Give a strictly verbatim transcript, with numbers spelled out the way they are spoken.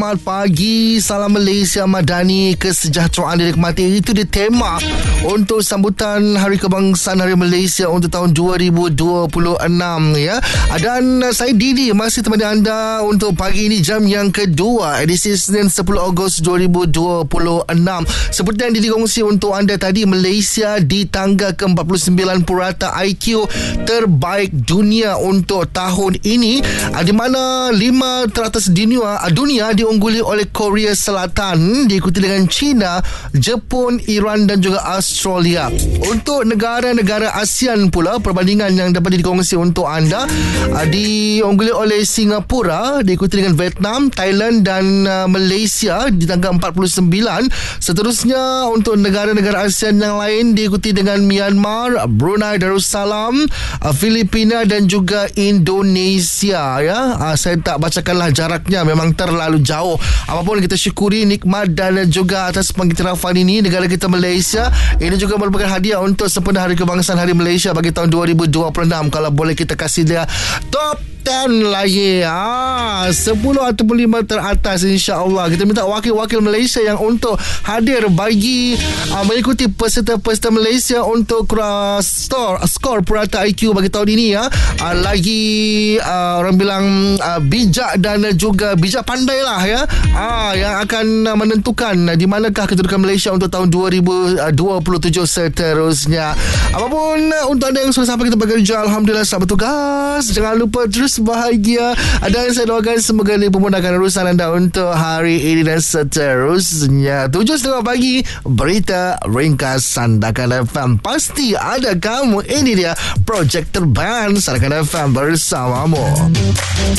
Selamat pagi, salam Malaysia Madani, kesejahteraan dinikmati. Itu dia tema untuk sambutan Hari Kebangsaan Hari Malaysia untuk tahun dua ribu dua puluh enam ya. Dan saya Didi masih temani anda untuk pagi ini jam yang kedua, edisi Senin sepuluh Ogos dua ribu dua puluh enam. Seperti yang Didi kongsi untuk anda tadi, Malaysia di tangga ke empat puluh sembilan purata I Q terbaik dunia untuk tahun ini, di mana lima teratas dunia dunia diungguli oleh Korea Selatan, diikuti dengan China, Jepun, Iran dan juga Australia. Untuk negara-negara ASEAN pula, perbandingan yang dapat dikongsi untuk anda, diungguli oleh Singapura, diikuti dengan Vietnam, Thailand dan Malaysia di tangga empat puluh sembilan. Seterusnya untuk negara-negara ASEAN yang lain diikuti dengan Myanmar, Brunei Darussalam, Filipina dan juga Indonesia ya. Saya tak bacakanlah jaraknya, memang terlalu jauh. Apapun, kita syukuri nikmat dan juga atas pengiktirafan ini negara kita Malaysia. Ini juga merupakan hadiah untuk sempena Hari Kebangsaan Hari Malaysia bagi tahun dua ribu dua puluh enam. Kalau boleh kita kasih dia top sepuluh lagi, ah, sepuluh ataupun lima teratas, insya-Allah. Kita minta wakil-wakil Malaysia yang untuk hadir bagi uh, mengikuti peserta-peserta Malaysia untuk uh, skor skor purata I Q bagi tahun ini ya. Uh, lagi uh, orang bilang uh, bijak dan juga bijak pandai lah ya. Ah, yang akan uh, menentukan uh, di manakah kedudukan Malaysia untuk tahun dua ribu dua puluh tujuh seterusnya. Apapun uh, untuk anda yang sudah sampai kita bekerja, alhamdulillah, selamat bertugas. Jangan lupa terus bahagia, dan saya doakan semoga dimudahkan urusan anda untuk hari ini dan seterusnya. Tujuh setengah pagi, berita ringkasan Sarakan F M, pasti ada kamu. Ini dia projek terbaru Sarakan F M bersamamu.